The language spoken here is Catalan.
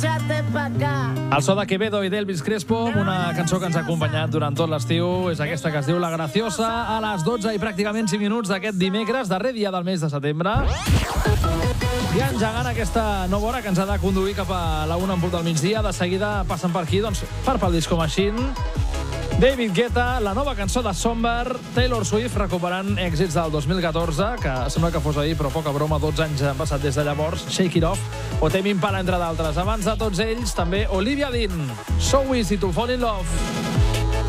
El so de Quevedo i d'Elvis Crespo, una cançó que ens ha acompanyat durant tot l'estiu, és aquesta que es diu La Graciosa, a les 12 i pràcticament 5 minuts d'aquest dimecres, darrer dia del mes de setembre. I engegant aquesta nova hora que ens ha de conduir cap a la 1 en punt del migdia. De seguida passen per aquí, doncs, per pel Disco Machine, David Guetta, la nova cançó de Somber, Taylor Swift recuperant èxits del 2014, que sembla que fos ahir, però poca broma, 12 anys han passat des de llavors, Shake It Off, o Tame Impala, entre d'altres. Abans de tots ells, també Olivia Dean, So Easy to Fall in Love.